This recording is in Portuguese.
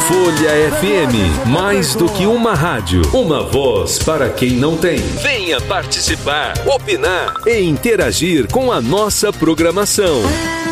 Folha FM, mais do que uma rádio, uma voz para quem não tem. Venha participar, opinar e interagir com a nossa programação.